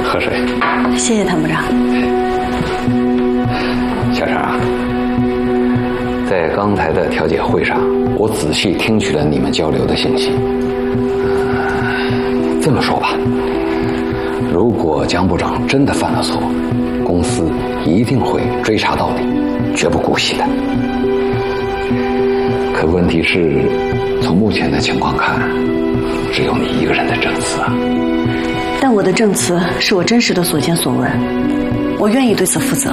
喝水。 谢谢谭部长。 小陈啊，在刚才的调解会上，我仔细听取了你们交流的信息。这么说吧，如果江部长真的犯了错，公司一定会追查到底，绝不姑息的。可问题是，从目前的情况看，只有你一个人的证词啊。 但我的证词是我真实的所见所闻，我愿意对此负责。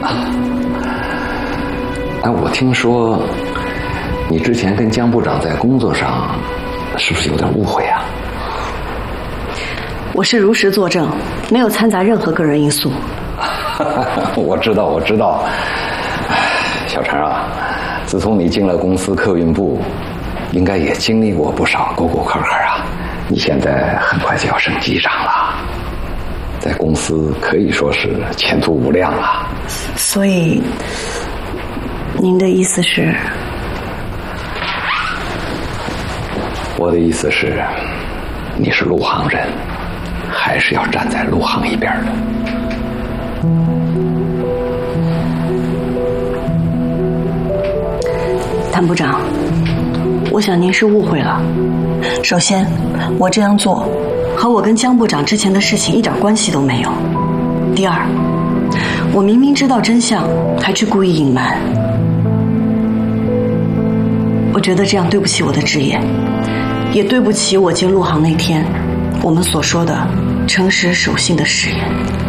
哎，我听说你之前跟江部长在工作上是不是有点误会啊？ 我是如实作证，没有掺杂任何个人因素。 我知道。小陈啊，自从你进了公司客运部，应该也经历过不少沟沟坎坎啊。你现在很快就要升机长了，在公司可以说是前途无量了。 所以，您的意思是？ 我的意思是，你是陆航人，还是要站在陆航一边的。 谭部长，我想您是误会了。首先，我这样做和我跟江部长之前的事情一点关系都没有。第二，我明明知道真相，还去故意隐瞒。我觉得这样对不起我的职业，也对不起我进陆航那天我们所说的诚实守信的誓言。